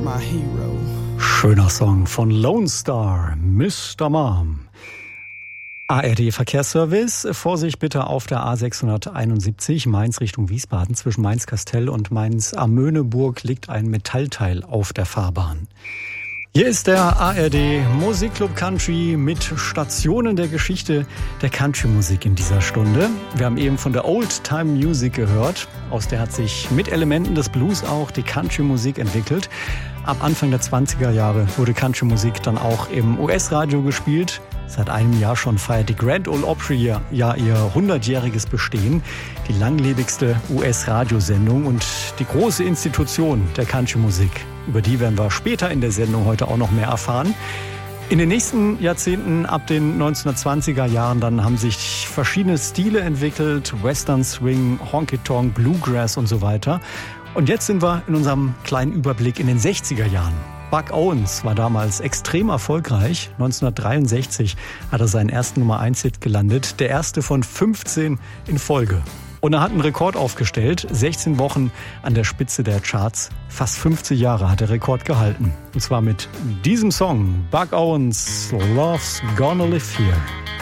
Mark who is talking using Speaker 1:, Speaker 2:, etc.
Speaker 1: my hero.
Speaker 2: Schöner Song von Lone Star, Mr. Mom. ARD Verkehrsservice, Vorsicht bitte auf der A671 Mainz Richtung Wiesbaden. Zwischen Mainz-Kastell und Mainz-Amöneburg liegt ein Metallteil auf der Fahrbahn. Hier ist der ARD Musikclub Country mit Stationen der Geschichte der Country-Musik in dieser Stunde. Wir haben eben von der Old-Time Music gehört. Aus der hat sich mit Elementen des Blues auch die Country-Musik entwickelt. Ab Anfang der 20er Jahre wurde Country-Musik dann auch im US-Radio gespielt. Seit einem Jahr schon feiert die Grand Ole Opry ja ihr 100-jähriges Bestehen. Die langlebigste US-Radiosendung und die große Institution der Country-Musik. Über die werden wir später in der Sendung heute auch noch mehr erfahren. In den nächsten Jahrzehnten, ab den 1920er Jahren, dann haben sich verschiedene Stile entwickelt. Western Swing, Honky Tonk, Bluegrass und so weiter. Und jetzt sind wir in unserem kleinen Überblick in den 60er Jahren. Buck Owens war damals extrem erfolgreich. 1963 hat er seinen ersten Nummer-1-Hit gelandet. Der erste von 15 in Folge. Und er hat einen Rekord aufgestellt. 16 Wochen an der Spitze der Charts. Fast 50 Jahre hat der Rekord gehalten. Und zwar mit diesem Song. Buck Owens, Love's Gonna Live Here.